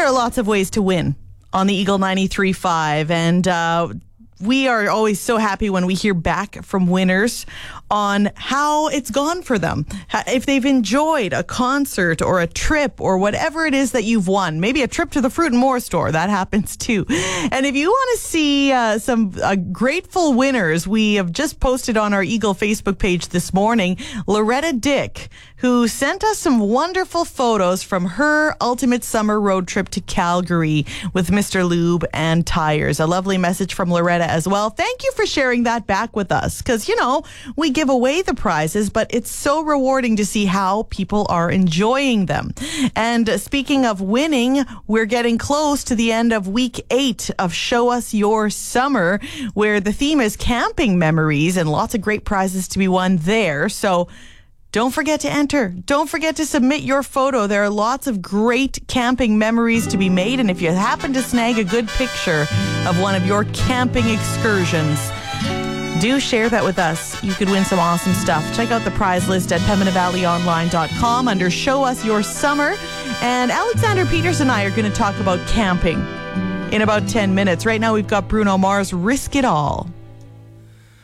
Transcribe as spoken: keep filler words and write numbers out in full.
there are lots of ways to win on the Eagle ninety-three point five, and uh, we are always so happy when we hear back from winners on how it's gone for them. If they've enjoyed a concert or a trip or whatever it is that you've won. Maybe a trip to the Fruit and More store. That happens too. And if you want to see uh, some uh, grateful winners, we have just posted on our Eagle Facebook page this morning, Loretta Dick, who sent us some wonderful photos from her ultimate summer road trip to Calgary with Mister Lube and Tires. A lovely message from Loretta as well. Thank you for sharing that back with us, because, you know, we give away the prizes, but it's so rewarding to see how people are enjoying them. And speaking of winning, we're getting close to the end of week eight of Show Us Your Summer, where the theme is camping memories and lots of great prizes to be won there. So don't forget to enter. Don't forget to submit your photo. There are lots of great camping memories to be made. And if you happen to snag a good picture of one of your camping excursions, do share that with us. You could win some awesome stuff. Check out the prize list at pembina valley online dot com under Show Us Your Summer. And Alexander Peters and I are going to talk about camping in about ten minutes. Right now, we've got Bruno Mars' Risk It All.